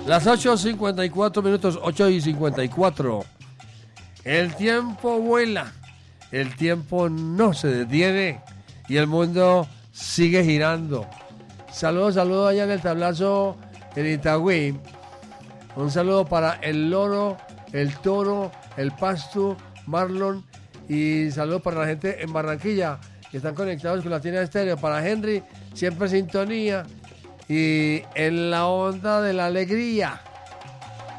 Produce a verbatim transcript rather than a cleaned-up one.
Las ocho y cincuenta y cuatro minutos, ocho y cincuenta y cuatro. El tiempo vuela, el tiempo no se detiene y el mundo sigue girando. Saludos, saludos allá en el tablazo en Itagüí. Un saludo para el loro, el toro, el pasto, Marlon, y saludos para la gente en Barranquilla que están conectados con Latina Estéreo. Para Henry, siempre sintonía y en la onda de la alegría.